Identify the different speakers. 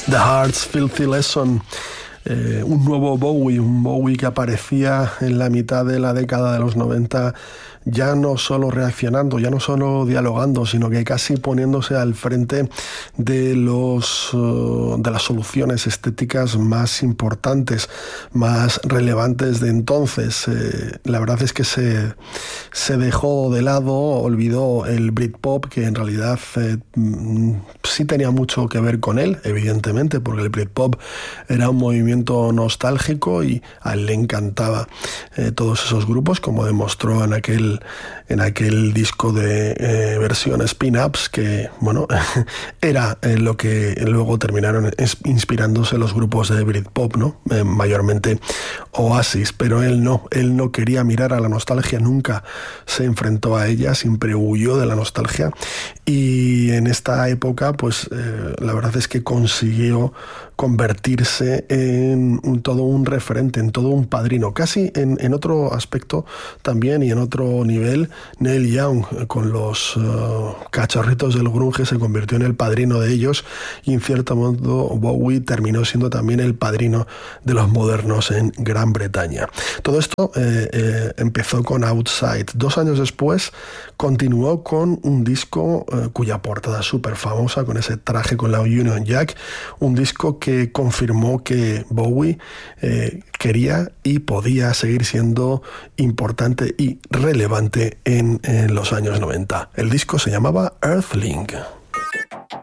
Speaker 1: The Heart's Filthy Lesson. Un nuevo Bowie, un Bowie que aparecía en la mitad de la década de los 90, ya no solo reaccionando, ya no solo dialogando, sino que casi poniéndose al frente de las soluciones estéticas más importantes, más relevantes de entonces. La verdad es que se dejó de lado, olvidó el Britpop, que en realidad sí tenía mucho que ver con él, evidentemente, porque el Britpop era un movimiento nostálgico y a él le encantaba todos esos grupos, como demostró en aquel disco de versión spin-ups, que bueno, era lo que luego terminaron inspirándose los grupos de Britpop, ¿no? Mayormente Oasis, pero él no quería mirar a la nostalgia, nunca se enfrentó a ella, siempre huyó de la nostalgia, y en esta época pues la verdad es que consiguió convertirse en todo un referente, en todo un padrino, casi en otro aspecto también y en otro nivel. Neil Young, con los cachorritos del grunge, se convirtió en el padrino de ellos, y en cierto modo Bowie terminó siendo también el padrino de los modernos en Gran Bretaña. Todo esto empezó con Outside. 2 años después continuó con un disco cuya portada es súper famosa, con ese traje con la Union Jack, un disco que confirmó que Bowie quería y podía seguir siendo importante y relevante en los años 90. El disco se llamaba Earthling.